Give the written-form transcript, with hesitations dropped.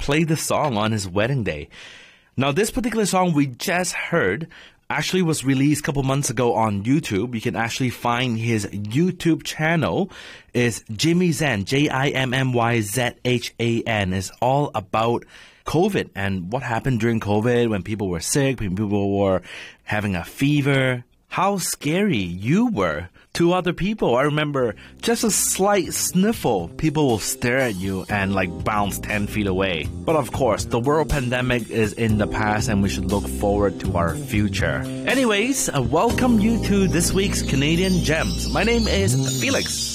play the song on his wedding day. Now, this particular song we just heard actually was released a couple months ago on YouTube. You can actually find his YouTube channel. It's Jimmy Zhan, JIMMYZHAN. It's all about COVID and what happened during COVID when people were sick, when people were having a fever, how scary you were to other people. I remember just a slight sniffle, people will stare at you and like bounce 10 feet away. But of course, the world pandemic is in the past and we should look forward to our future. Anyways, welcome you to this week's Canadian Gems. My name is Felix.